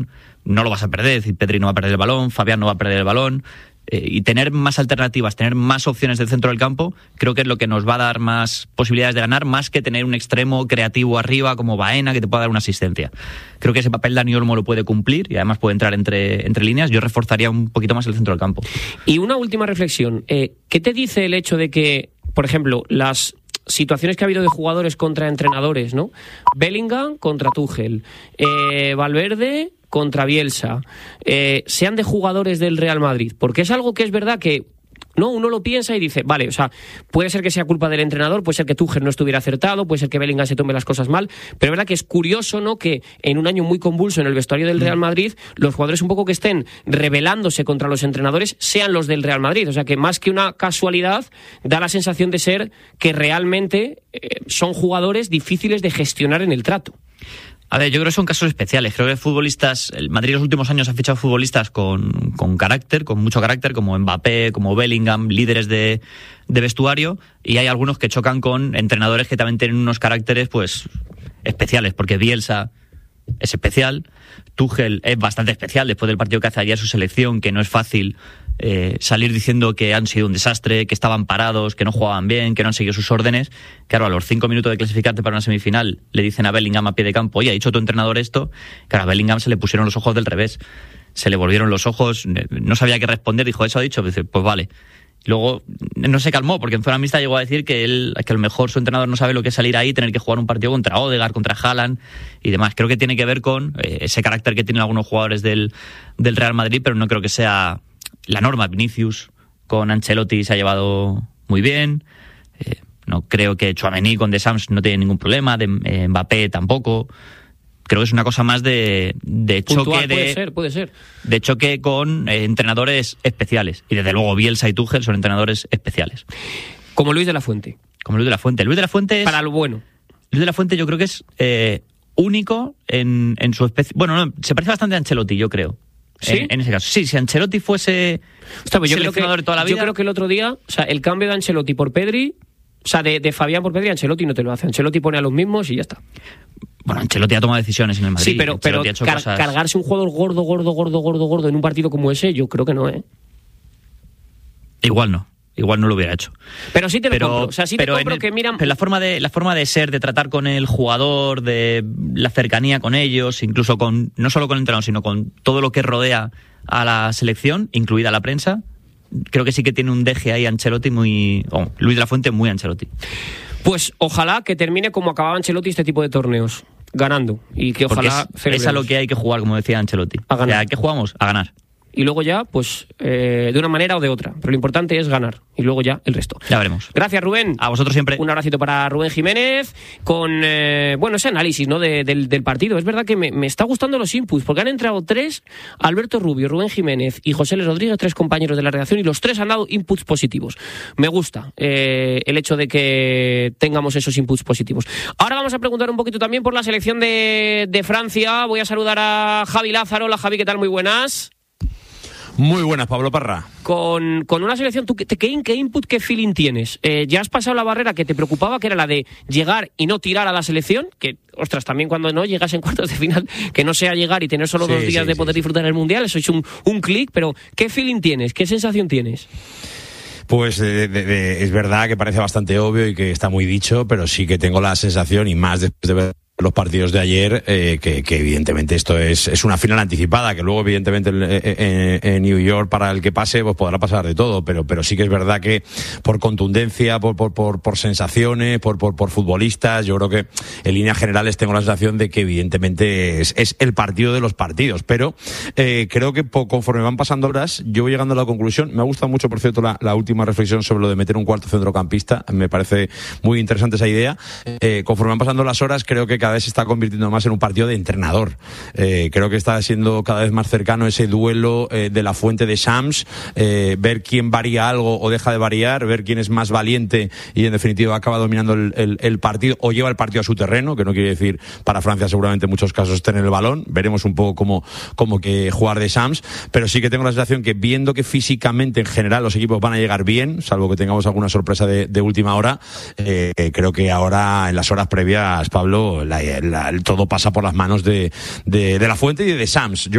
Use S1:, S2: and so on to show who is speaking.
S1: no lo vas a perder, es decir, Pedri no va a perder el balón, Fabián no va a perder el balón, y tener más alternativas, tener más opciones del centro del campo, creo que es lo que nos va a dar más posibilidades de ganar, más que tener un extremo creativo arriba como Baena que te pueda dar una asistencia. Creo que ese papel Dani Olmo lo puede cumplir y además puede entrar entre líneas. Yo reforzaría un poquito más el centro del campo.
S2: Y una última reflexión, ¿qué te dice el hecho de que, por ejemplo, las situaciones que ha habido de jugadores contra entrenadores, ¿no? Bellingham contra Tuchel, Valverde contra Bielsa, sean de jugadores del Real Madrid? Porque es algo que es verdad que uno lo piensa y dice, vale, o sea, puede ser que sea culpa del entrenador, puede ser que Tuchel no estuviera acertado, puede ser que Bellingham se tome las cosas mal, pero es verdad que es curioso, ¿no?, que en un año muy convulso en el vestuario del Real Madrid, los jugadores un poco que estén rebelándose contra los entrenadores sean los del Real Madrid. O sea, que más que una casualidad, da la sensación de ser que realmente son jugadores difíciles de gestionar en el trato.
S1: A ver, yo creo que son casos especiales. Creo que futbolistas, el Madrid en los últimos años ha fichado futbolistas con carácter, con mucho carácter, como Mbappé, como Bellingham, líderes de vestuario, y hay algunos que chocan con entrenadores que también tienen unos caracteres pues especiales, porque Bielsa es especial, Tuchel es bastante especial después del partido que hace ayer su selección, que no es fácil salir diciendo que han sido un desastre, que estaban parados, que no jugaban bien, que no han seguido sus órdenes. Claro, a los 5 minutos de clasificarte para una semifinal le dicen a Bellingham a pie de campo, oye, ha dicho tu entrenador esto. Claro, a Bellingham se le pusieron los ojos del revés, se le volvieron los ojos, no sabía qué responder, dijo, ¿eso ha dicho? Dice, pues vale. Luego no se calmó, porque en zona mixta llegó a decir que a lo mejor su entrenador no sabe lo que es salir ahí y tener que jugar un partido contra Odegaard, contra Haaland y demás. Creo que tiene que ver con ese carácter que tienen algunos jugadores del Real Madrid, pero no creo que sea la norma. Vinicius con Ancelotti se ha llevado muy bien. No creo que Tchouaméni con Deschamps no tiene ningún problema, Mbappé tampoco. Creo que es una cosa más de
S2: puntual,
S1: choque
S2: puede ser.
S1: De choque con entrenadores especiales. Y desde luego Bielsa y Tuchel son entrenadores especiales.
S2: Como Luis de la Fuente.
S1: Luis de la Fuente es...
S2: Para lo bueno.
S1: Luis de la Fuente yo creo que es único en su especie. Bueno, no, se parece bastante a Ancelotti, yo creo.
S2: ¿Sí?
S1: En ese caso. Sí, si Ancelotti fuese seleccionador de toda la vida...
S2: Yo creo que el otro día, o sea, el cambio de Ancelotti por Pedri, o sea, de Fabián por Pedri, Ancelotti no te lo hace. Ancelotti pone a los mismos y ya está.
S1: Bueno, Ancelotti ha tomado decisiones en el Madrid.
S2: Sí, pero cargarse un jugador gordo en un partido como ese, yo creo que no, ¿eh? Igual no lo hubiera hecho. Pero sí te lo compro. O sea, sí te compro que miran...
S1: Pero la forma de ser, de tratar con el jugador, de la cercanía con ellos, incluso con no solo con el entrenador, sino con todo lo que rodea a la selección, incluida la prensa, creo que sí que tiene un deje ahí Ancelotti Luis de la Fuente muy Ancelotti.
S2: Pues ojalá que termine como acababa Ancelotti este tipo de torneos, ganando. Y que ojalá
S1: es a lo que hay que jugar, como decía Ancelotti.
S2: A ganar.
S1: O sea, ¿a qué jugamos? A ganar.
S2: Y luego ya, pues, de una manera o de otra. Pero lo importante es ganar. Y luego ya el resto.
S1: Ya veremos.
S2: Gracias, Rubén.
S1: A vosotros siempre.
S2: Un abracito para Rubén Jiménez con, ese análisis, ¿no?, del partido. Es verdad que me está gustando los inputs, porque han entrado 3, Alberto Rubio, Rubén Jiménez y José Luis Rodríguez, 3 compañeros de la redacción, y los 3 han dado inputs positivos. Me gusta el hecho de que tengamos esos inputs positivos. Ahora vamos a preguntar un poquito también por la selección de Francia. Voy a saludar a Javi Lázaro. Hola, Javi, ¿qué tal? Muy buenas.
S3: Muy buenas, Pablo Parra.
S2: Con una selección, ¿tú qué input, qué feeling tienes? ¿Ya has pasado la barrera que te preocupaba, que era la de llegar y no tirar a la selección? Que, ostras, también cuando no llegas en cuartos de final, que no sea llegar y tener solo 2 días de poder disfrutar el Mundial, eso es un clic, pero ¿qué feeling tienes? ¿Qué sensación tienes?
S3: Pues es verdad que parece bastante obvio y que está muy dicho, pero sí que tengo la sensación, y más después de ver los partidos de ayer, que evidentemente esto es una final anticipada, que luego evidentemente en New York, para el que pase, pues podrá pasar de todo, pero sí que es verdad que por contundencia, por sensaciones, por futbolistas, yo creo que en líneas generales tengo la sensación de que evidentemente es el partido de los partidos, pero creo que conforme van pasando horas, yo voy llegando a la conclusión. Me ha gustado mucho, por cierto, la última reflexión sobre lo de meter un cuarto centrocampista, me parece muy interesante esa idea. Conforme van pasando las horas, creo que cada vez se está convirtiendo más en un partido de entrenador. Creo que está siendo cada vez más cercano ese duelo de la Fuente de Shams, ver quién varía algo o deja de variar, ver quién es más valiente y en definitiva acaba dominando el partido o lleva el partido a su terreno, que no quiere decir para Francia seguramente en muchos casos tener el balón. Veremos un poco cómo que jugar de Shams, pero sí que tengo la sensación que, viendo que físicamente en general los equipos van a llegar bien, salvo que tengamos alguna sorpresa de última hora, creo que ahora en las horas previas, Pablo, todo pasa por las manos de La Fuente y de Sams.